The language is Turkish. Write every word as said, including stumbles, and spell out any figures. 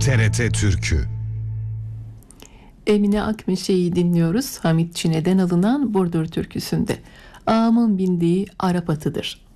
T R T Türkü. Emine Akmeşe'yi dinliyoruz. Hamit Çine'den alınan Burdur türküsünde. Ağamın bindiği Arap atıdır.